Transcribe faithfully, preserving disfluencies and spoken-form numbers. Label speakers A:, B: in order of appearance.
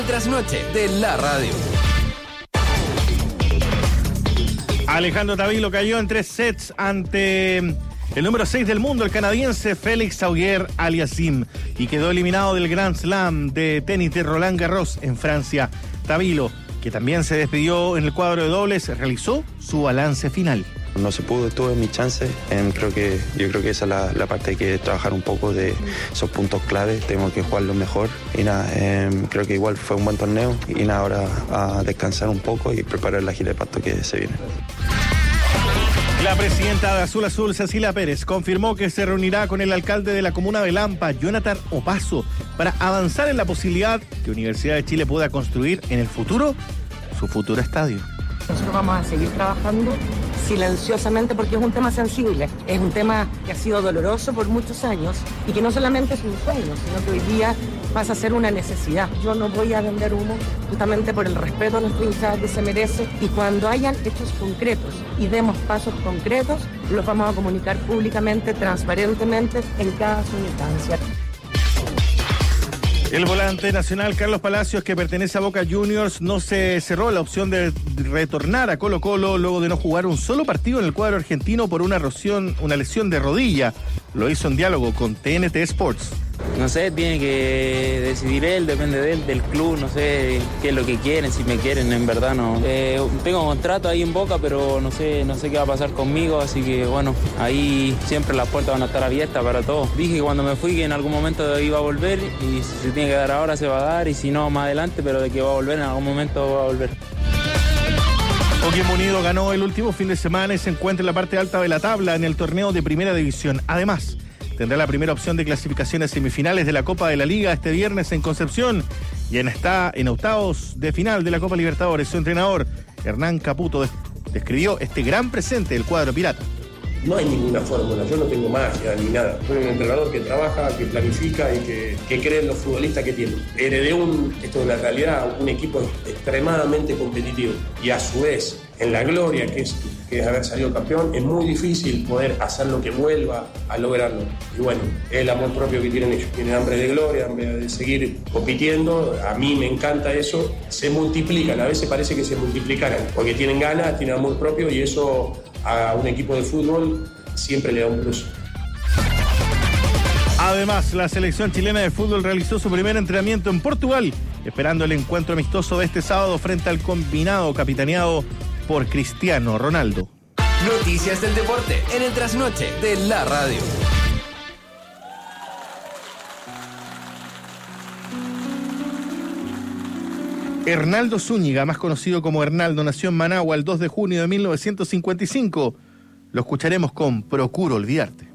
A: Trasnoche de la radio.
B: Alejandro Tavilo cayó en tres sets ante el número seis del mundo, el canadiense Félix Auger-Aliassime, y quedó eliminado del Grand Slam de tenis de Roland Garros en Francia. Tavilo, que también se despidió en el cuadro de dobles, realizó su balance final.
C: No se pudo, tuve mis chances. Eh, creo que, yo creo que esa es la, la parte que hay que trabajar un poco de esos puntos claves. Tengo que jugarlo mejor. Y nada, eh, creo que igual fue un buen torneo. Y nada, ahora a descansar un poco y preparar la gira de pasto que se viene.
B: La presidenta de Azul Azul, Cecilia Pérez, confirmó que se reunirá con el alcalde de la comuna de Lampa, Jonathan Opaso, para avanzar en la posibilidad que Universidad de Chile pueda construir en el futuro su futuro estadio.
D: Nosotros vamos a seguir trabajando silenciosamente porque es un tema sensible, es un tema que ha sido doloroso por muchos años y que no solamente es un sueño, sino que hoy día pasa a ser una necesidad. Yo no voy a vender humo justamente por el respeto a nuestra hinchada que se merece, y cuando hayan hechos concretos y demos pasos concretos, los vamos a comunicar públicamente, transparentemente en cada su instancia.
B: El volante nacional Carlos Palacios, que pertenece a Boca Juniors, no se cerró la opción de retornar a Colo Colo luego de no jugar un solo partido en el cuadro argentino por una erosión, una lesión de rodilla. Lo hizo en diálogo con T N T Sports.
E: No sé, tiene que decidir él, depende de él, del club, no sé qué es lo que quieren, si me quieren, en verdad no. Eh, tengo contrato ahí en Boca, pero no sé, no sé qué va a pasar conmigo, así que bueno, ahí siempre las puertas van a estar abiertas para todos. Dije que cuando me fui que en algún momento iba a volver, y si se tiene que dar ahora se va a dar, y si no más adelante, pero de que va a volver en algún momento va a volver.
B: Coquimbo Unido ganó el último fin de semana y se encuentra en la parte alta de la tabla en el torneo de Primera División. Además, tendrá la primera opción de clasificación a semifinales de la Copa de la Liga este viernes en Concepción, y en está en octavos de final de la Copa Libertadores. Su entrenador, Hernán Caputo, describió este gran presente del cuadro pirata.
F: No hay ninguna fórmula, yo no tengo magia ni nada. Soy un entrenador que trabaja, que planifica y que, que cree en los futbolistas que tiene. Heredé un, esto es una realidad, un equipo extremadamente competitivo. Y a su vez, en la gloria que es, que es haber salido campeón, es muy difícil poder hacer lo que vuelva a lograrlo. Y bueno, es el amor propio que tienen ellos. Tienen hambre de gloria, hambre de seguir compitiendo. A mí me encanta eso. Se multiplican, a veces parece que se multiplicaran, porque tienen ganas, tienen amor propio, y eso a un equipo de fútbol siempre le da un plus.
B: Además, la selección chilena de fútbol realizó su primer entrenamiento en Portugal, esperando el encuentro amistoso de este sábado frente al combinado capitaneado por Cristiano Ronaldo.
A: Noticias del deporte en el Trasnoche de la radio.
B: Hernaldo Zúñiga, más conocido como Hernaldo, nació en Managua el dos de junio de mil novecientos cincuenta y cinco. Lo escucharemos con Procuro Olvidarte.